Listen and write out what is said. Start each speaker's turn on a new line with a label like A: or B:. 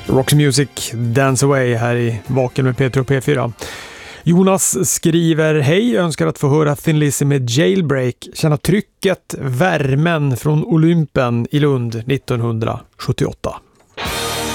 A: Roxy Music, Dance Away här i Vaken med Peter och P4. Jonas skriver: hej, önskar att få höra Thin Lizzy med Jailbreak, känna trycket, värmen från Olympen i Lund 1978.